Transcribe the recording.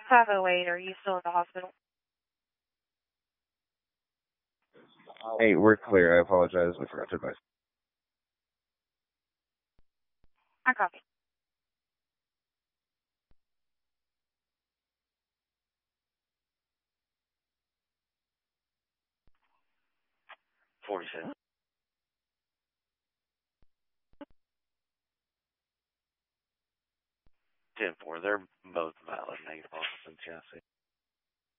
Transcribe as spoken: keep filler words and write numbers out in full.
five oh eight, are you still at the hospital? Hey, we're clear. I apologize. I forgot to advise. I copy. forty-seven. ten four, they're both valid negative occupancy, I see.